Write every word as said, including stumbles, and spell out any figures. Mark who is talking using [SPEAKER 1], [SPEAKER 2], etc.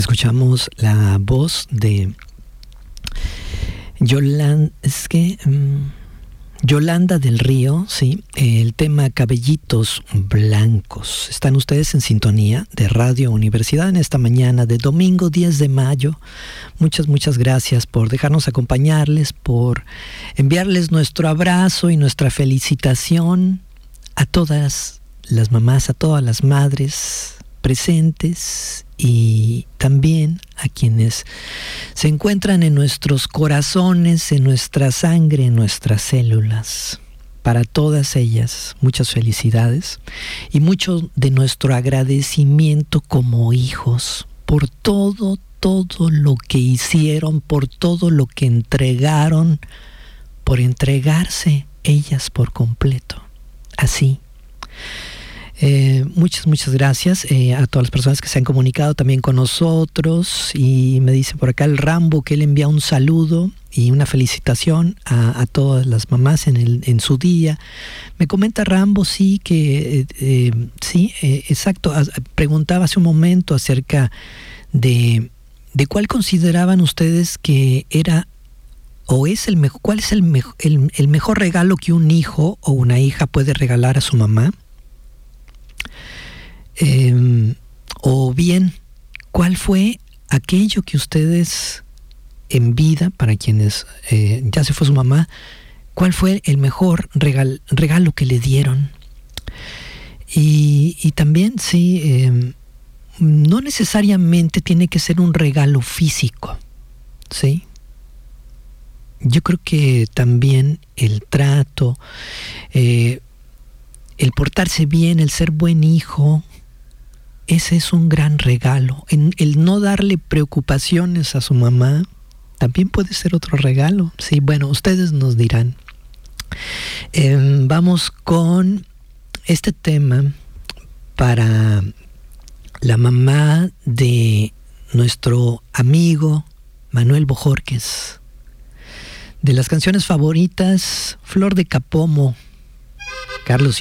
[SPEAKER 1] Escuchamos la voz de Yolanda, es que um, Yolanda del Río, sí, el tema Cabellitos Blancos. Están ustedes en sintonía de Radio Universidad en esta mañana de domingo diez de mayo. Muchas, muchas gracias por dejarnos acompañarles, por enviarles nuestro abrazo y nuestra felicitación a todas las mamás, a todas las madres presentes y también a quienes se encuentran en nuestros corazones, en nuestra sangre, en nuestras células. Para todas ellas, muchas felicidades y mucho de nuestro agradecimiento como hijos por todo, todo lo que hicieron, por todo lo que entregaron, por entregarse ellas por completo. Así. Eh, muchas, muchas gracias eh, a todas las personas que se han comunicado también con nosotros, y me dice por acá el Rambo que él envía un saludo y una felicitación a, a todas las mamás en, el, en su día. Me comenta Rambo, sí, que eh, eh, sí, eh, exacto, a, preguntaba hace un momento acerca de, de cuál consideraban ustedes que era o es el mejor, cuál es el, mejo, el, el mejor regalo que un hijo o una hija puede regalar a su mamá. Eh, o bien, ¿cuál fue aquello que ustedes en vida, para quienes eh, ya se fue su mamá, cuál fue el mejor regal, regalo que le dieron? Y, y también, sí, eh, no necesariamente tiene que ser un regalo físico, ¿sí? Yo creo que también el trato, eh, el portarse bien, el ser buen hijo, ese es un gran regalo. En el no darle preocupaciones a su mamá también puede ser otro regalo. Sí, bueno, ustedes nos dirán. Eh, vamos con este tema para la mamá de nuestro amigo Manuel Bojorquez. De las canciones favoritas, Flor de Capomo, Carlos